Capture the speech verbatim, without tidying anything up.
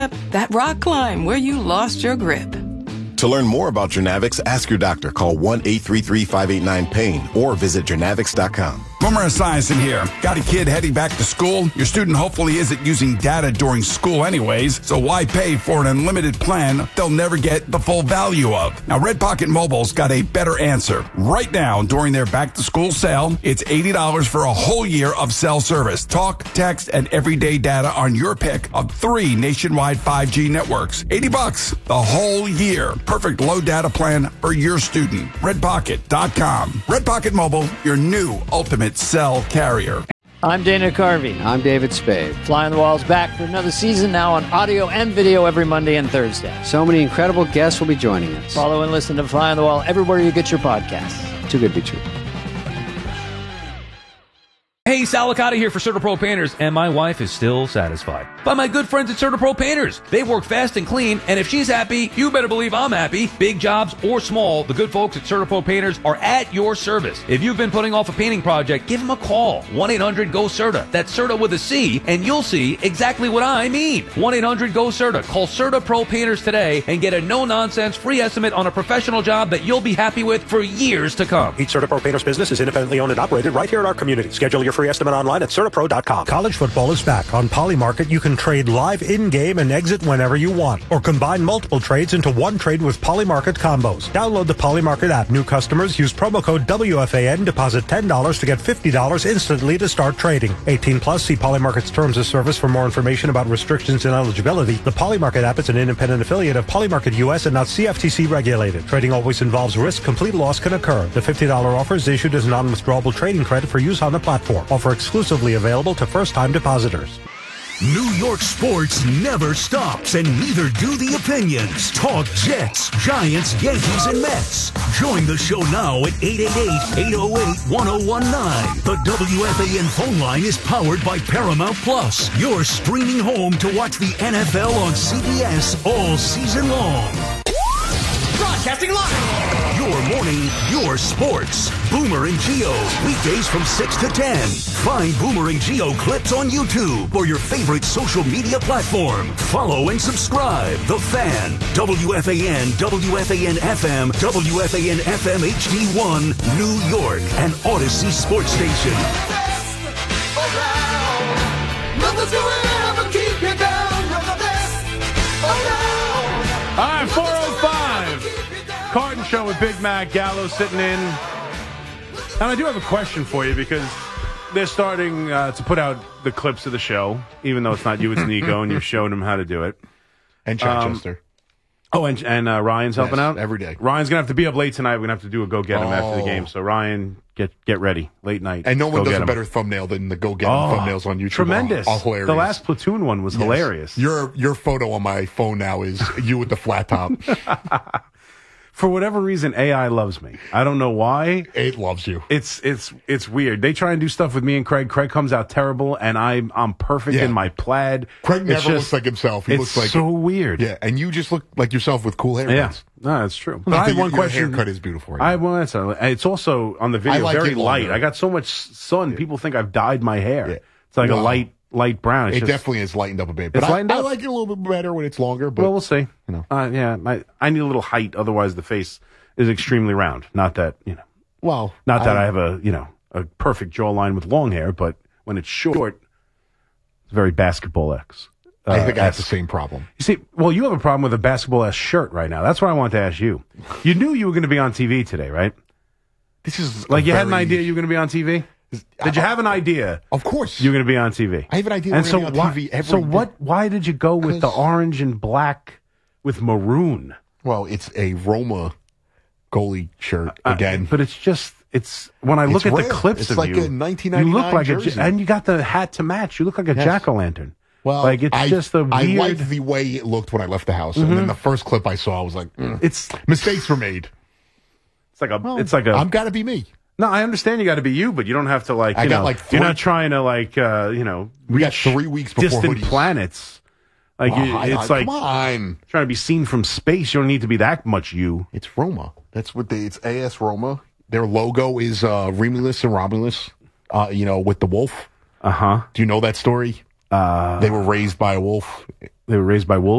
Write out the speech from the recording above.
That rock climb where you lost your grip. To learn more about Journavx, ask your doctor. Call one eight three three, five eight nine, pain or visit Journavx dot com. Boomer Esiason here. Got a kid heading back to school? Your student hopefully isn't using data during school anyways, so why pay for an unlimited plan they'll never get the full value of? Now, Red Pocket Mobile's got a better answer. Right now, during their back-to-school sale, it's eighty dollars for a whole year of cell service. Talk, text, and everyday data on your pick of three nationwide five G networks. eighty bucks the whole year. Perfect low data plan for your student. red pocket dot com. Red Pocket Mobile, your new ultimate cell carrier. I'm Dana Carvey. I'm David Spade. Fly on the Wall's back for another season now on audio and video every Monday and Thursday. So many incredible guests will be joining us. Follow and listen to Fly on the Wall everywhere you get your podcasts. Too good to be true. Hey, Sal Licata here for CertaPro Painters, and my wife is still satisfied by my good friends at CertaPro Painters. They work fast and clean, and if she's happy, you better believe I'm happy. Big jobs or small, the good folks at CertaPro Painters are at your service. If you've been putting off a painting project, give them a call. one eight hundred go CERTA. That's CERTA with a C, and you'll see exactly what I mean. one eight hundred go CERTA. Call CertaPro Painters today and get a no-nonsense free estimate on a professional job that you'll be happy with for years to come. Each CertaPro Painters business is independently owned and operated right here in our community. Schedule your free estimate online at CertaPro dot com. College football is back. On Polymarket, you can trade live in-game and exit whenever you want, or combine multiple trades into one trade with Polymarket combos. Download the Polymarket app. New customers use promo code W F A N, deposit ten dollars to get fifty dollars instantly to start trading. eighteen plus, see Polymarket's terms of service for more information about restrictions and eligibility. The Polymarket app is an independent affiliate of Polymarket U S and not C F T C regulated. Trading always involves risk. Complete loss can occur. The fifty dollars offer is issued as non-withdrawable trading credit for use on the platform. Offer exclusively available to first-time depositors. New York sports never stops, and neither do the opinions. Talk Jets, Giants, Yankees, and Mets. Join the show now at eight eight eight, eight oh eight, one oh one nine. The W F A N phone line is powered by Paramount Plus. You're streaming home to watch the N F L on C B S all season long. Broadcasting live. Your morning, your sports. Boomer and Geo, weekdays from six to ten. Find Boomer and Geo clips on YouTube or your favorite social media platform. Follow and subscribe. The Fan, W F A N, W F A N F M, W F A N F M H D one, New York, and Odyssey Sports Station. All right, four oh five. Carton Show with Big Mac, Gallo sitting in. And I do have a question for you because they're starting uh, to put out the clips of the show, even though it's not you, it's Nico, and you've shown them how to do it. And Chichester. Um, oh, and and uh, Ryan's helping yes, out? Every day. Ryan's going to have to be up late tonight. We're going to have to do a go-get him oh. after the game. So, Ryan, get get ready. Late night. And no one go does a better thumbnail than the go-get him oh, thumbnails on YouTube. Tremendous. All, all hilarious. The last Platoon one was yes. hilarious. Your, your photo on my phone now is you with the flat top. For whatever reason, A I loves me. I don't know why. It loves you. It's it's it's weird. They try and do stuff with me and Craig. Craig comes out terrible, and I'm I'm perfect yeah. in my plaid. Craig never just, looks like himself. He it's looks like so weird. Yeah, and you just look like yourself with cool hair. Yeah, no, that's true. But I I have your, one question. Your haircut is beautiful. Right I well, that's a, it's also on the video like very light. longer. I got so much sun. Yeah. People think I've dyed my hair. Yeah. It's like well, a light. Light brown. It's it just, definitely is lightened up a bit. But it's I, lightened I up. like it a little bit better when it's longer. But well, we'll see. You know, uh, yeah, I, I need a little height. Otherwise, the face is extremely round. Not that you know. Well, not that I, I have a you know a perfect jawline with long hair, but when it's short, it's very basketball X. Uh, I think I have the same problem. You see, well, you have a problem with a basketball S shirt right now. That's what I wanted to ask you. You knew you were going to be on T V today, right? This is like you very... had an idea you were going to be on T V. Did you have an idea? Of course, you're going to be on T V. I have an idea. And we're so going to be why, on T V every so day. what? Why did you go with the orange and black with maroon? Well, it's a Roma goalie shirt again, uh, but it's just it's when I look it's at rare. the clips it's of like you, a nineteen ninety-nine you look like jersey. a and you got the hat to match. You look like a yes. jack o' lantern. Well, like it's I, just a weird. I liked the way it looked when I left the house, mm-hmm. and then the first clip I saw, I was like, mm. "It's mistakes were made." It's like a. Well, it's like a. I'm gotta be me. No, I understand you got to be you, but you don't have to like. You I got know, like three, you're not trying to like uh, you know. We got three weeks before distant hoodies. planets. Like oh, you, I, it's I, like come on. trying to be seen from space. You don't need to be that much you. It's Roma. That's what they. It's A S Roma. Their logo is uh, Remulus and Romulus. Uh, you know, with the wolf. Uh huh. Do you know that story? Uh, they were raised by a wolf. They were raised by wolves.